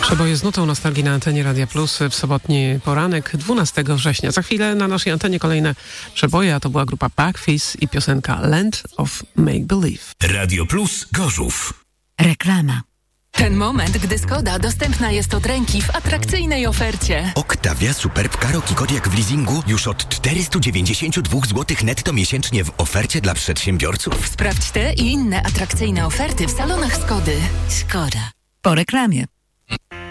Przeboje z nutą nostalgii na antenie Radia Plus w sobotni poranek 12 września. Za chwilę na naszej antenie kolejne przeboje, a to była grupa Backfizz i piosenka Land of Make Believe. Radio Plus Gorzów. Reklama. Ten moment, gdy Skoda dostępna jest od ręki w atrakcyjnej ofercie. Octavia Superb Karoki Kodiaq w leasingu już od 492 zł netto miesięcznie w ofercie dla przedsiębiorców. Sprawdź te i inne atrakcyjne oferty w salonach Skody. Skoda. Po reklamie.